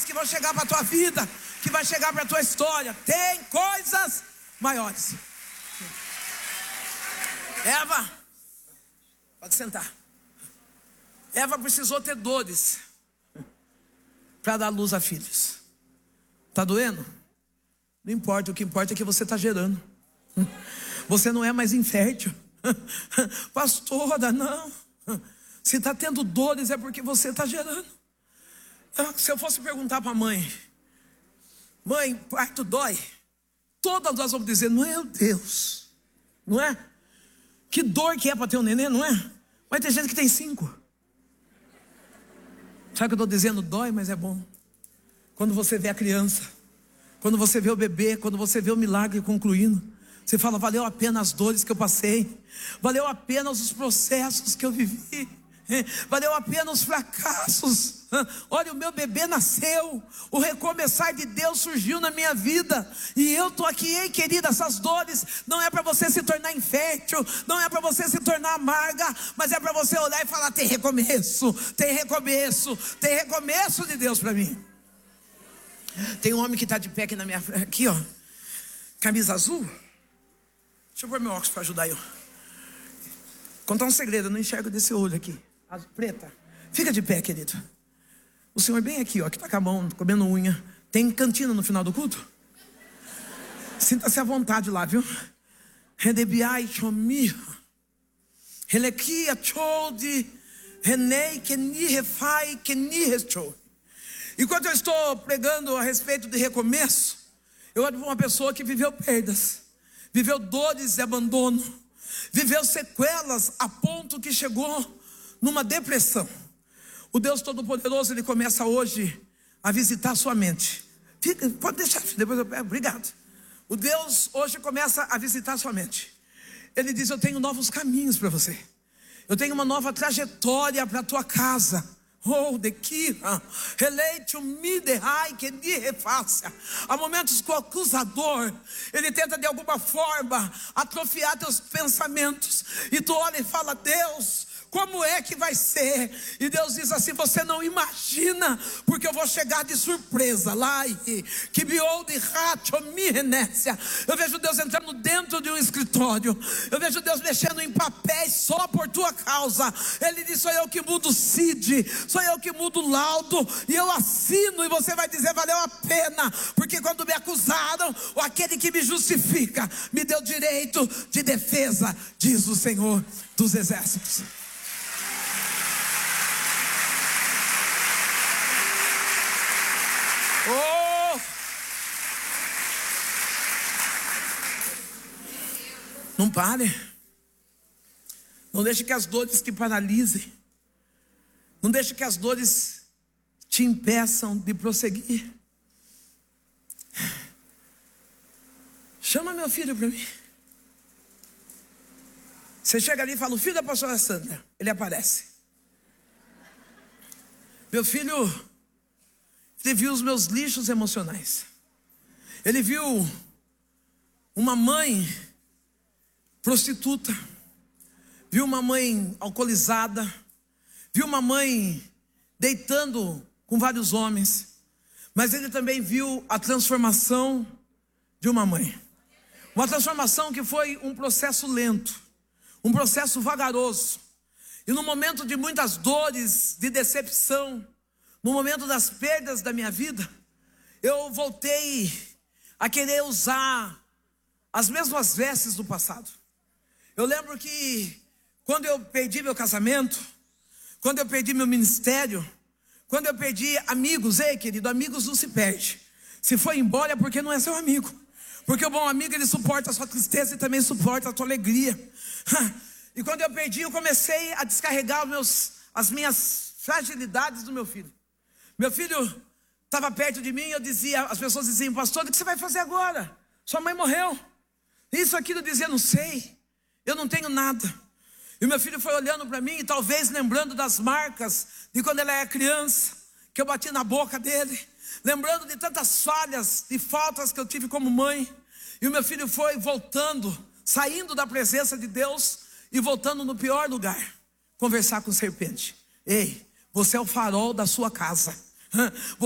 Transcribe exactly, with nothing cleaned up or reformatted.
maiores que vão chegar para a tua vida, que vai chegar para a tua história. Tem coisas maiores. Eva, pode sentar. Eva precisou ter dores para dar luz a filhos. Está doendo? Não importa, o que importa é que você está gerando. Você não é mais infértil. Pastora, não. Se está tendo dores é porque você está gerando. Se eu fosse perguntar para a mãe: mãe, parto dói? Todas nós vamos dizer: meu Deus, não é? Que dor que é para ter um neném, não é? Mas tem gente que tem cinco. Sabe o que eu estou dizendo? Dói, mas é bom. Quando você vê a criança, quando você vê o bebê, quando você vê o milagre concluindo, você fala: valeu a pena as dores que eu passei, valeu a pena os processos que eu vivi, valeu a pena os fracassos. Olha, o meu bebê nasceu, o recomeçar de Deus surgiu na minha vida, e eu estou aqui. Ei, querida, essas dores não é para você se tornar infértil, não é para você se tornar amarga, mas é para você olhar e falar: tem recomeço, tem recomeço, tem recomeço de Deus para mim. Tem um homem que está de pé aqui na minha frente, aqui ó, camisa azul. Deixa eu pôr meu óculos para ajudar eu. Contar um segredo, eu não enxergo desse olho aqui, azul, preta. Fica de pé, querido. O senhor bem aqui, ó, que está com a mão, comendo unha. Tem cantina no final do culto? Sinta-se à vontade lá, viu? Redebiai chomi. Relequia chode. Renei que ni refai que ni restou. Enquanto eu estou pregando a respeito de recomeço, eu olho para uma pessoa que viveu perdas, viveu dores de abandono, viveu sequelas a ponto que chegou numa depressão. O Deus Todo-Poderoso, Ele começa hoje a visitar a sua mente. Fica, pode deixar, depois eu pego, obrigado. O Deus hoje começa a visitar a sua mente. Ele diz: eu tenho novos caminhos para você. Eu tenho uma nova trajetória para a tua casa. Oh, de que releite me derrai que me refaça. Há momentos que o acusador, ele tenta de alguma forma atrofiar teus pensamentos, e tu olha e fala: Deus, como é que vai ser? E Deus diz assim: você não imagina, porque eu vou chegar de surpresa. Lá que de rato me renécia. Eu vejo Deus entrando dentro de um escritório, eu vejo Deus mexendo em papéis só por tua causa. Ele diz: sou eu que mudo o C I D, sou eu que mudo o laudo, e eu assino. E você vai dizer: valeu a pena, porque quando me acusaram, aquele que me justifica me deu direito de defesa, diz o Senhor dos Exércitos. Oh! Não pare. Não deixe que as dores te paralisem. Não deixe que as dores te impeçam de prosseguir. Chama meu filho para mim. Você chega ali e fala: o filho da pastora Sandra. Ele aparece. Meu filho, ele viu os meus lixos emocionais. Ele viu uma mãe prostituta, viu uma mãe alcoolizada, viu uma mãe deitando com vários homens, mas ele também viu a transformação de uma mãe. Uma transformação que foi um processo lento, um processo vagaroso. E no momento de muitas dores, de decepção, no momento das perdas da minha vida, eu voltei a querer usar as mesmas vestes do passado. Eu lembro que quando eu perdi meu casamento, quando eu perdi meu ministério, quando eu perdi amigos, ei querido, amigos não se perde. Se foi embora é porque não é seu amigo. Porque o bom amigo, ele suporta a sua tristeza e também suporta a tua alegria. E quando eu perdi, eu comecei a descarregar os meus, as minhas fragilidades do meu filho. Meu filho estava perto de mim, eu dizia, as pessoas diziam: pastor, o que você vai fazer agora? Sua mãe morreu. Isso, aquilo, eu dizia: não sei, eu não tenho nada. E meu filho foi olhando para mim, e talvez lembrando das marcas de quando ele era criança, que eu bati na boca dele, lembrando de tantas falhas e faltas que eu tive como mãe. E o meu filho foi voltando, saindo da presença de Deus e voltando no pior lugar, conversar com serpente. Ei, você é o farol da sua casa.